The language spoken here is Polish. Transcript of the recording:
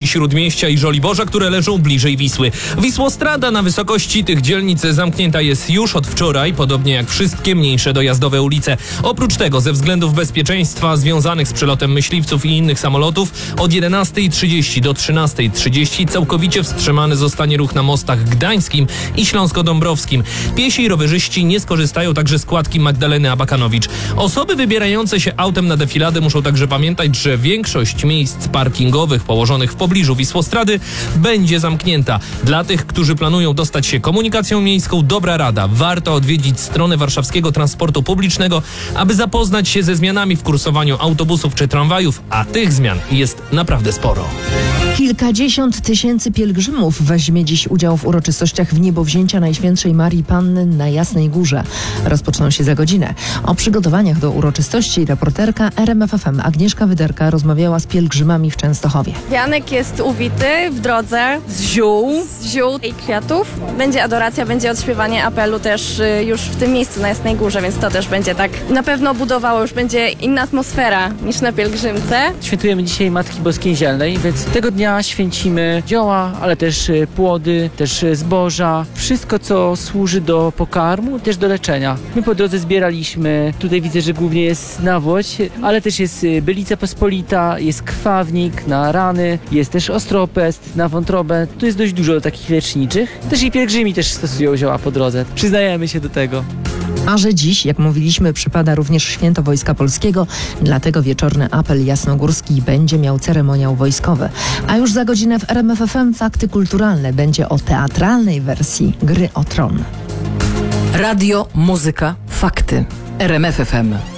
Śródmieścia i Żoliborza, które leżą bliżej Wisły. Wisłostrada na wysokości tych dzielnic zamknięta jest już od wczoraj, podobnie jak wszystkie mniejsze dojazdowe ulice. Oprócz tego ze względów bezpieczeństwa związanych z przelotem myśliwców i innych samolotów od 11:30 do 13:30 całkowicie wstrzymany zostanie ruch na mostach gdańskim i śląsko-dąbrowskim. Piesi i rowerzyści nie skorzystają także z kładki Magdaleny Abakanowicz. Osoby wybierające się autem na defiladę muszą także pamiętać, że większość miejsc parkingowych położonych w pobliżu Wisłostrady będzie zamknięta. Dla tych, którzy planują dostać się komunikacją miejską, dobra rada. Warto odwiedzić stronę warszawskiego transportu publicznego, aby zapoznać się ze zmianami w kursowaniu autobusów czy tramwajów, a tych zmian jest naprawdę sporo. Kilkadziesiąt tysięcy pielgrzymów weźmie dziś udział w uroczystościach wniebowzięcia Najświętszej Marii Panny na Jasnej Górze. Rozpoczną się za godzinę. O przygotowaniach do uroczystości reporterka RMF FM Agnieszka Wyderka rozmawiała z pielgrzymami w Częstochowie. Janek jest uwity w drodze z ziół i kwiatów. Będzie adoracja, będzie odśpiewanie apelu też już w tym miejscu na Jasnej Górze, więc to też będzie tak na pewno budowało, już będzie inna atmosfera niż na pielgrzymce. Świętujemy dzisiaj Matki Boskiej Zielnej, więc tego dnia święcimy zioła, ale też płody, też zboża. Wszystko, co służy do pokarmu, też do leczenia. My po drodze zbieraliśmy, tutaj widzę, że głównie jest nawłoć, ale też jest bylica pospolita, jest krwawnik na rany, jest też ostropest na wątrobę. Tu jest dość dużo takich leczniczych. Też i pielgrzymi też stosują zioła po drodze. Przyznajemy się do tego. A że dziś, jak mówiliśmy, przypada również Święto Wojska Polskiego, dlatego wieczorny apel jasnogórski będzie miał ceremoniał wojskowy. A już za godzinę w RMF FM Fakty Kulturalne będzie o teatralnej wersji Gry o Tron. Radio, muzyka, fakty. RMF FM.